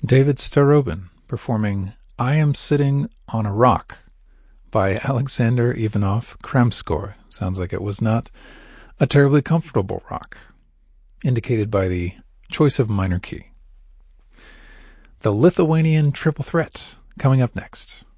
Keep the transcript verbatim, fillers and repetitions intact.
David Starobin performing I Am Sitting on a Rock by Alexander Ivanov Kramskor. Sounds like it was not a terribly comfortable rock, indicated by the choice of minor key. The Lithuanian Triple Threat coming up next.